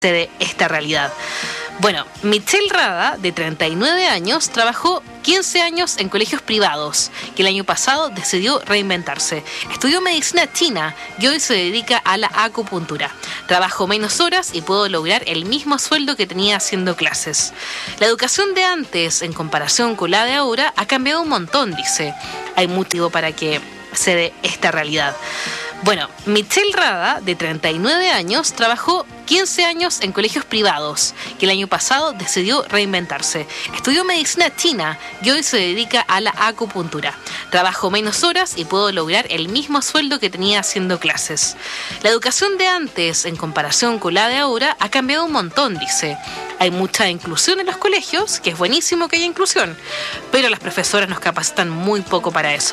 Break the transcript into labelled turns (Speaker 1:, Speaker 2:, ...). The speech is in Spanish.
Speaker 1: de esta realidad. Bueno, Michelle Rada, de 39 años, trabajó 15 años en colegios privados, que el año pasado decidió reinventarse. Estudió medicina china y hoy se dedica a la acupuntura. Trabajo menos horas y puedo lograr el mismo sueldo que tenía haciendo clases. La educación de antes, en comparación con la de ahora, ha cambiado un montón, dice. Hay motivo para que se dé esta realidad. Bueno, Michelle Rada, de 39 años, trabajó 15 años en colegios privados, que el año pasado decidió reinventarse. Estudió medicina china y hoy se dedica a la acupuntura. Trabajo menos horas y puedo lograr el mismo sueldo que tenía haciendo clases. La educación de antes, en comparación con la de ahora, ha cambiado un montón, dice. Hay mucha inclusión en los colegios, que es buenísimo que haya inclusión, pero las profesoras nos capacitan muy poco para eso.